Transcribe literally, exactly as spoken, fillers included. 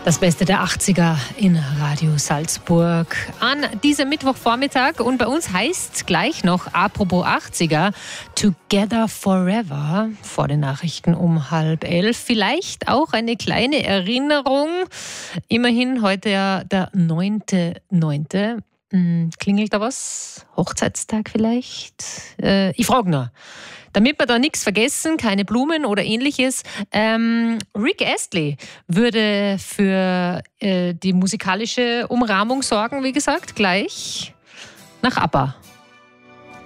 Das Beste der achtziger in Radio Salzburg an diesem Mittwochvormittag. Und bei uns heißt gleich noch, apropos achtziger, Together Forever vor den Nachrichten um halb elf. Vielleicht auch eine kleine Erinnerung. Immerhin heute ja der neunte neunte Klingelt da was? Hochzeitstag vielleicht? Äh, ich frage nur. Damit wir da nichts vergessen, keine Blumen oder ähnliches. Ähm, Rick Astley würde für äh, die musikalische Umrahmung sorgen, wie gesagt, gleich nach ABBA.